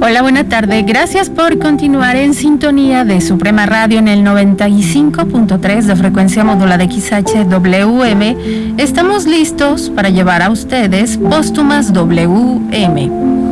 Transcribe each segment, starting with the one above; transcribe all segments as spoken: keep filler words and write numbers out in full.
Hola, buena tarde. Gracias por continuar en sintonía de Suprema Radio en el noventa y cinco punto tres de frecuencia modulada X H W M. Estamos listos para llevar a ustedes Póstumas W M.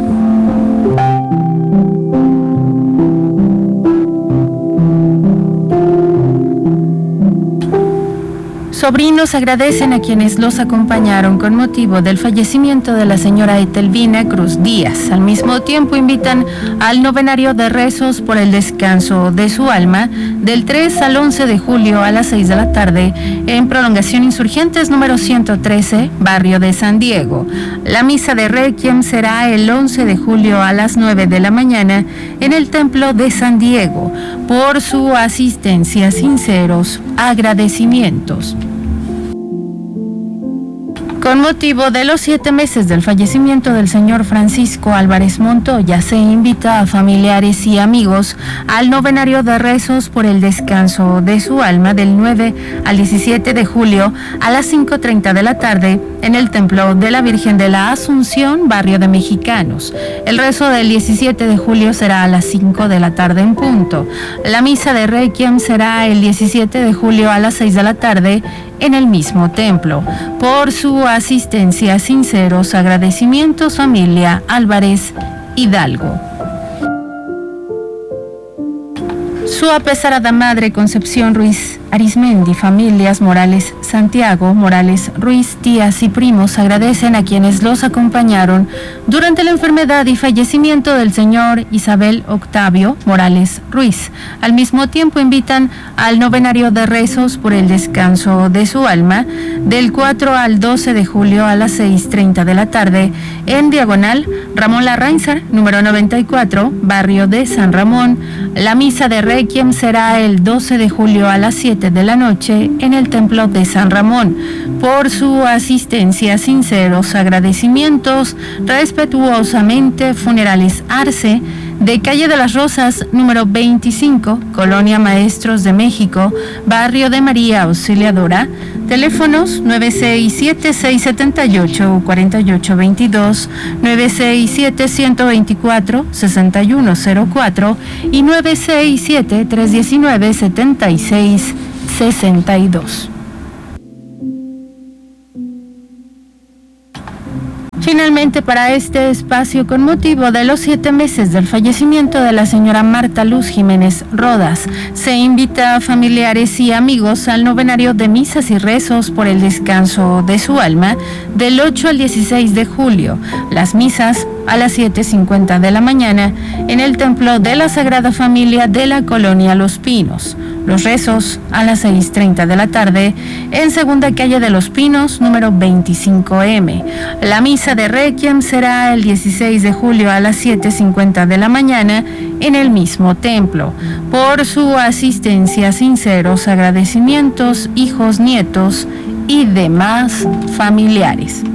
Sobrinos agradecen a quienes los acompañaron con motivo del fallecimiento de la señora Etelvina Cruz Díaz. Al mismo tiempo invitan al novenario de rezos por el descanso de su alma del tres al once de julio a las seis de la tarde en Prolongación Insurgentes número ciento trece, barrio de San Diego. La misa de Requiem será el once de julio a las nueve de la mañana en el Templo de San Diego. Por su asistencia, sinceros agradecimientos. Con motivo de los siete meses del fallecimiento del señor Francisco Álvarez Montoya, se invita a familiares y amigos al novenario de rezos por el descanso de su alma del nueve al diecisiete de julio a las cinco treinta de la tarde en el Templo de la Virgen de la Asunción, barrio de Mexicanos. El rezo del diecisiete de julio será a las cinco de la tarde en punto. La misa de Requiem será el diecisiete de julio a las seis de la tarde en el mismo templo. Por su asistencia, sinceros agradecimientos, familia Álvarez Hidalgo. Su apesarada madre Concepción Ruiz Arismendi, familias Morales Santiago, Morales Ruiz, tías y primos agradecen a quienes los acompañaron durante la enfermedad y fallecimiento del señor Isabel Octavio Morales Ruiz. Al mismo tiempo invitan al novenario de rezos por el descanso de su alma del cuatro al doce de julio a las seis treinta de la tarde en Diagonal Ramón Larrainzar, número noventa y cuatro, barrio de San Ramón. La misa de Requiem será el doce de julio a las siete de la noche en el Templo de San Ramón. Por su asistencia, sinceros agradecimientos, respetuosamente, Funerales Arce, de Calle de las Rosas, número veinticinco, Colonia Maestros de México, barrio de María Auxiliadora. Teléfonos nueve seis siete, seis siete ocho, cuatro ocho dos dos, nueve seis siete, uno dos cuatro, seis uno cero cuatro y nueve seis siete, tres uno nueve, siete seis seis dos. Finalmente, para este espacio, con motivo de los siete meses del fallecimiento de la señora Marta Luz Jiménez Rodas, se invita a familiares y amigos al novenario de misas y rezos por el descanso de su alma del ocho al dieciséis de julio. Las misas a las siete cincuenta de la mañana en el Templo de la Sagrada Familia de la Colonia Los Pinos. Los rezos a las seis treinta de la tarde en Segunda Calle de Los Pinos, número veinticinco eme. La misa de Requiem será el dieciséis de julio a las siete cincuenta de la mañana en el mismo templo. Por su asistencia, sinceros agradecimientos, hijos, nietos y demás familiares.